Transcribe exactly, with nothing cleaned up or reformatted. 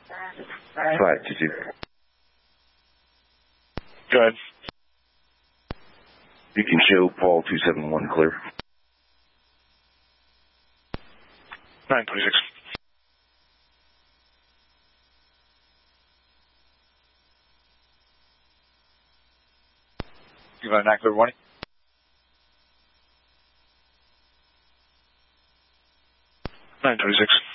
Flight two two. Go ahead. You can show Paul two seven one clear. nine twenty-six. You got an accurate warning? nine twenty-six.